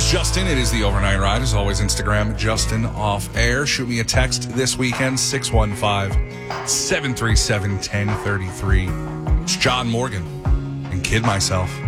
is Justin. It is the Overnight Ride. As always, Instagram, Justin Off Air. Shoot me a text this weekend, 615-737-1033. It's John Morgan and Kid Myself.